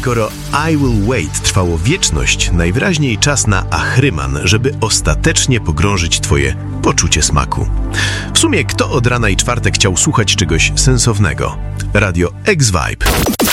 Skoro I Will Wait trwało wieczność, najwyraźniej czas na Achryman, żeby ostatecznie pogrążyć twoje poczucie smaku. W sumie kto od rana i czwartek chciał słuchać czegoś sensownego? Radio X-Vibe.